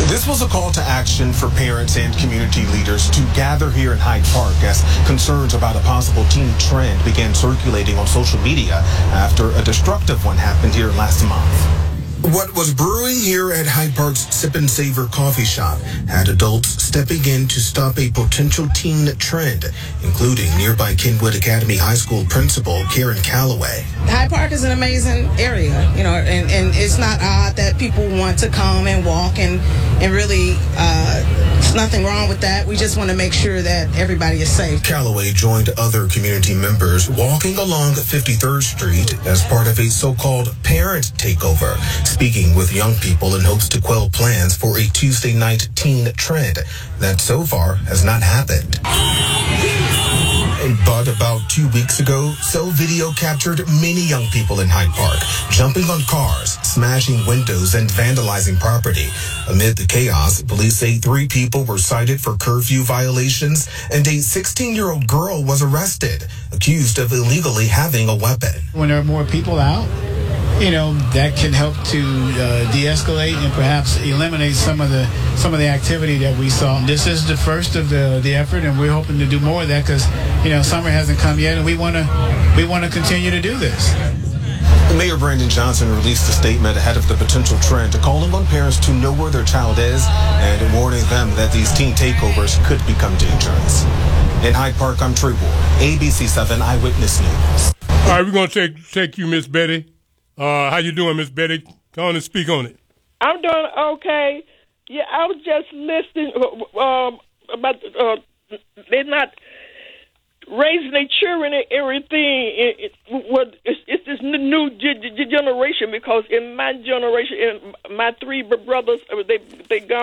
This was a call to action for parents and community leaders to gather here in Hyde Park as concerns about a possible teen trend began circulating on social media after a destructive one happened here last month. What was brewing here at Hyde Park's Sip and Savor coffee shop had adults stepping in to stop a potential teen trend, including nearby Kenwood Academy High School principal Karen Calloway. Hyde Park is an amazing area, and it's not odd that people want to come and walk and really there's nothing wrong with that. We just want to make sure that everybody is safe. Calloway joined other community members walking along 53rd Street as part of a so-called parent takeover, speaking with young people in hopes to quell plans for a Tuesday night teen trend that so far has not happened. But about 2 weeks ago, cell video captured many young people in Hyde Park jumping on cars, smashing windows, and vandalizing property. Amid the chaos, police say 3 people were cited for curfew violations, and a 16-year-old girl was arrested, accused of illegally having a weapon. When there are more people out, that can help to de-escalate and perhaps eliminate some of the activity that we saw. This is the first of the effort, and we're hoping to do more of that because summer hasn't come yet, and we want to continue to do this. Mayor Brandon Johnson released a statement ahead of the potential trend, calling on parents to know where their child is and warning them that these teen takeovers could become dangerous. In Hyde Park, I'm Trey Ward, ABC 7 Eyewitness News. All right, we're going to take you, Miss Betty. How you doing, Miss Betty? Go on and speak on it. I'm doing okay. Yeah, I was just listening about they're not raising their children and everything. It's this new generation, because in my generation, my 3 brothers, they gone.